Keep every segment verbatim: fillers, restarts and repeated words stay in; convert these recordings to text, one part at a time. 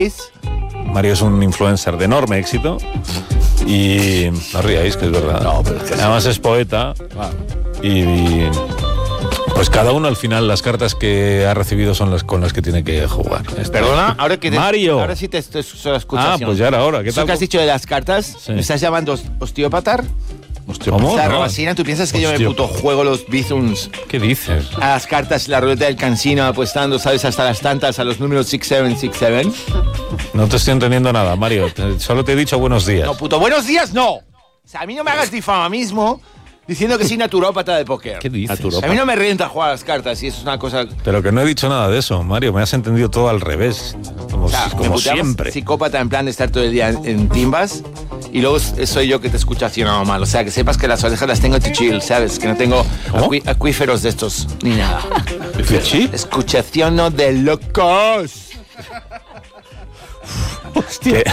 Mario es un influencer de enorme éxito y no ríais, que es verdad. No, pero es que además es poeta y, y pues cada uno al final las cartas que ha recibido son las con las que tiene que jugar. Perdona, ahora que te, Mario. Ahora sí te estoy escuchando. Ah, pues ya era hora. ¿Qué Eso tal? que has dicho de las cartas, Sí. ¿me estás llamando osteópata? ¿Cómo? O sea, No. Robasina, ¿tú piensas que yo me Osteópata. puto juego los bizums ¿Qué dices? a las cartas, la ruleta del cansino, apostando, sabes, hasta las tantas, a los números seis siete seis siete? No te estoy entendiendo nada, Mario. Te- solo te he dicho buenos días. No, puto, buenos días, no. O sea, a mí no me hagas difamamismo diciendo que soy naturópata de póker. ¿Qué dices? A mí no me renta jugar a las cartas y eso es una cosa... Pero que no he dicho nada de eso, Mario. Me has entendido todo al revés. Como, O sea, me como puteamos siempre. psicópata en plan de estar todo el día en, en timbas y luego s- soy yo que te escucho accionado mal. O sea, que sepas que las orejas las tengo to chill, ¿sabes? Que no tengo ¿Cómo? acuí- acuíferos de estos ni nada. ¿Sí? Escuchación de locos. Hostia.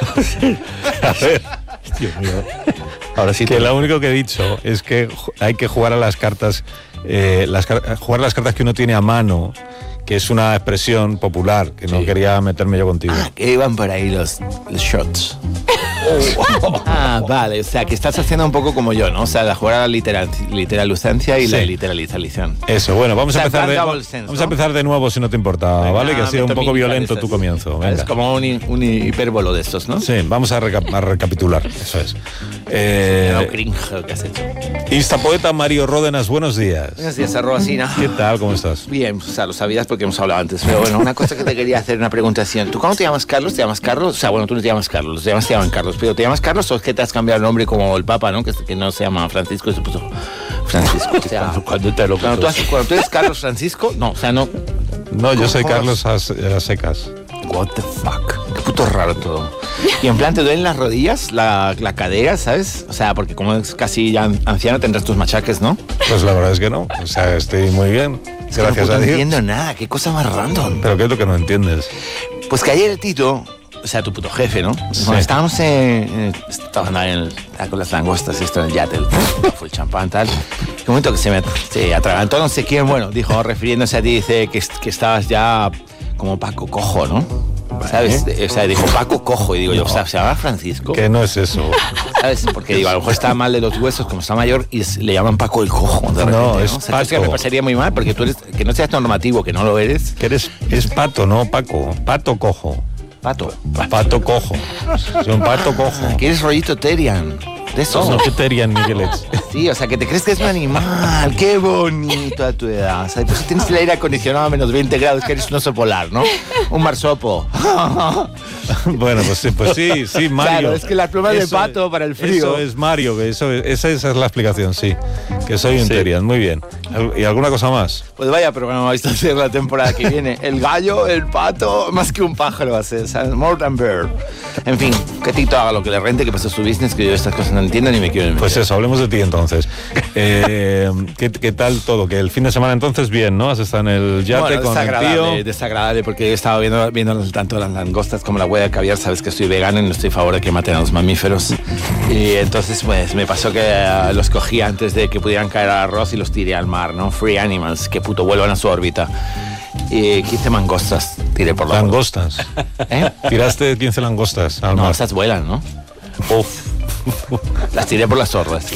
A ver. Dios mío. Ahora sí que lo único que he dicho es que ju- hay que jugar a las cartas, eh, las, car- jugar a las cartas que uno tiene a mano, que es una expresión popular, que no Sí. quería meterme yo contigo. Ah, que iban por ahí los, los shots. Ah, vale, o sea, que estás haciendo un poco como yo, ¿no? O sea, de jugar a la literal, literalucencia y Sí. la literalización. Eso, bueno, vamos O sea, a empezar de, plan double sense, vamos ¿no? a empezar de nuevo si no te importa, Venga, ¿vale? Que ha sido un meto poco mil violento cabezas. tu comienzo. Es Venga. como un, hi- un hipérbolo de estos, ¿no? Sí, vamos a, reca- a recapitular, eso es. No, Eh, cringe lo que has hecho. Instapoeta Mario Ródenas, buenos días. Buenos días, arroba Sina. ¿Qué tal? ¿Cómo estás? Bien, o sea, lo sabías porque hemos hablado antes. Pero bueno, una cosa que te quería hacer, una preguntación. ¿Tú cómo te llamas, Carlos? ¿Te llamas Carlos? O sea, bueno, tú no te llamas Carlos, los demás te llaman Carlos. Pero ¿te llamas Carlos o es que te has cambiado el nombre como el Papa, ¿no? Que, que no se llama Francisco y se puso Francisco. O sea, Cuando te lo cuando tú, has- cuando tú eres Carlos Francisco, no, o sea, no. No, yo soy ¿Cómo? Carlos a, a secas. What the fuck. Qué puto raro todo. Y en plan, ¿te duelen las rodillas, la, la cadera, sabes? O sea, porque como es casi ya anciano tendrás tus machaques, ¿no? Pues la verdad es que no. O sea, estoy muy bien. Es que Gracias no, a no Dios. entiendo nada, qué cosa más random. Pero ¿qué es lo que no entiendes? Pues que ayer el Tito, o sea, tu puto jefe, ¿no? Sí. Cuando estábamos en, en- estaban ahí en el- ah, con las langostas, esto en el yate, el, fue el champán, tal. En un momento que se me se atragantó no sé quién, bueno, dijo, refiriéndose a ti, dice que, que estabas ya como Paco Cojo, ¿no? ¿Sabes? O sea, dijo Paco Cojo y digo yo, o sea, se llama Francisco. Que no es eso. ¿Sabes? Porque digo, a lo mejor está mal de los huesos, como está mayor, y es- le llaman Paco el Cojo. De repente, No, es O sea, es que Paco. me pasaría muy mal, porque tú eres, que no seas normativo, que no lo eres. Que eres, es pato, no Paco. Pato cojo. Pato. Pato cojo. Soy un pato cojo. Que eres rollito Terian. De esos. No, que Terian Miguelets. Sí, o sea, que te crees que es un animal. Qué bonito a tu edad. O sea, pues tienes el aire acondicionado a menos veinte grados, que eres un oso polar, ¿no? Un marsopo. Bueno, pues sí, pues sí, sí, Mario. Claro, es que las plumas de Eso- pato para el frío. Eso es Mario, que eso, esa, esa es la explicación, sí. Que soy un Sí. Terian, muy bien. ¿Y alguna cosa más? Pues vaya programa vais a hacer la temporada que viene. El gallo, el pato, más que un pájaro va a ser, ¿sabes? More than bird. En fin, que Tito haga lo que le rente, que pasa su business, que yo estas cosas no entiendo ni me quiero meter. Pues eso, hablemos de ti entonces. Eh, ¿qué, qué tal todo? Que el fin de semana entonces bien, ¿no? Has estado en el yate Bueno, con el desagradable, tío. desagradable, porque he estado viendo, viendo tanto las langostas como la huella de caviar. Sabes que estoy vegano y no estoy a favor de que maten a los mamíferos. Y entonces, pues, me pasó que eh, los cogí antes de que pudieran caer al arroz y los tiré al mar, ¿no? Free animals, que puto vuelvan a su órbita. Y quince mangostas tiré por la Langostas. ¿Eh? Tiraste quince langostas al No, mar. esas vuelan, ¿no? Uf. Las tiré por las orbas.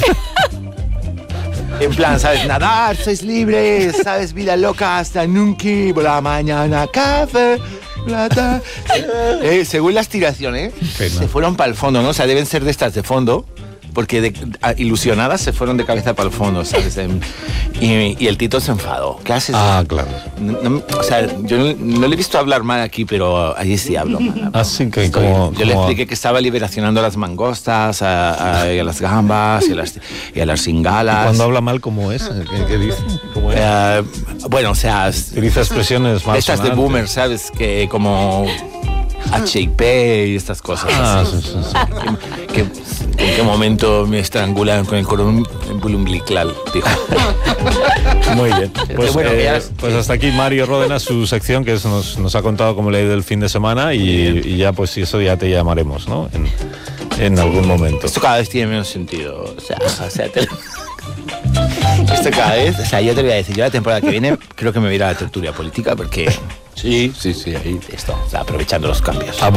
En plan, ¿sabes? Nadar, sois libres, ¿sabes? Vida loca hasta nunca, por la mañana, café, plata. Eh, según la estiración, ¿eh? Pena. Se fueron para el fondo, ¿no? O sea, deben ser de estas de fondo, porque de- a- ilusionadas se fueron de cabeza para el fondo, ¿sabes? Em, Y, y el Tito se enfadó. ¿Qué haces? Ah, claro. No- no- o sea, yo no, no le he visto hablar mal aquí, pero allí sí hablo mal. Así que Estoy- como... yo le como- expliqué que estaba liberacionando a las mangostas, a, a- y a las gambas, y a las, y a las cingalas. Cuando habla mal, ¿cómo es? ¿Qué, qué dice? ¿Cómo es? Eh, bueno, o sea, es- Utiliza expresiones más estas de sonantes. boomer, ¿sabes? Que como H I P y estas cosas. Ah, así. sí, sí, sí. Que, ¿En qué momento me estrangulan con el cordón umbilical? Dijo. Muy bien. Pues, bueno, eh, ya- pues hasta aquí Mario Ródenas, su sección, que es- nos, nos ha contado cómo le ha ido el fin de semana y, y ya, pues, si eso ya te llamaremos, ¿no? En, en algún momento. Esto cada vez tiene menos sentido. O sea, o sea te- esto cada vez, o sea, yo te voy a decir, yo la temporada que viene creo que me voy a ir a la tertulia política porque Sí, sí, sí, ahí. esto, o sea, aprovechando los cambios. Ah,